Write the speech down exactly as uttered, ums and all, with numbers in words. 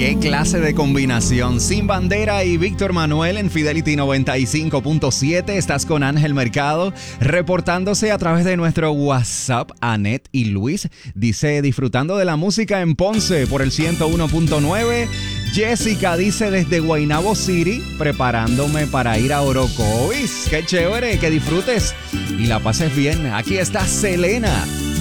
Qué clase de combinación. Sin Bandera y Víctor Manuel en Fidelity noventa y cinco punto siete. Estás con Ángel Mercado, reportándose a través de nuestro WhatsApp. Anet y Luis dice, disfrutando de la música en Ponce por el ciento uno punto nueve. Jessica dice, desde Guaynabo City, preparándome para ir a Orocovis. Qué chévere, que disfrutes y la pases bien. Aquí está Selena.